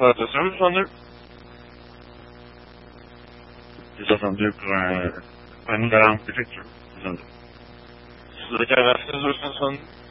företagshus nu. Det är så som du kan en garanti fick du. Så det kan vara så som